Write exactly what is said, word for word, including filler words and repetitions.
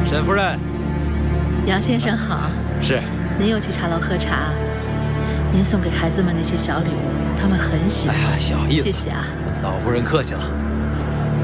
沈夫人， 杨先生好。 是。 您又去茶楼喝茶？您送给孩子们那些小礼物，他们很喜欢。 哎呀，小意思。 谢谢啊。 老夫人客气了。